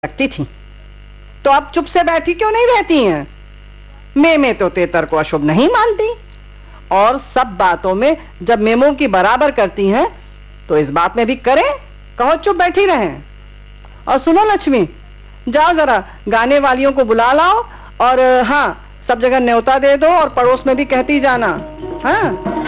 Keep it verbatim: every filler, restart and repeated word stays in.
रखती थी, तो अब चुप से बैठी क्यों नहीं रहती हैं? मैं में तो तेतर को अशुभ नहीं मानती, और सब बातों में जब मेमों की बराबर करती हैं तो इस बात में भी करें, कहो चुप बैठी रहें। और सुनो लक्ष्मी, जाओ जरा गाने वालियों को बुला लाओ, और हाँ, सब जगह न्योता दे दो और पड़ोस में भी कहती जाना। हाँ।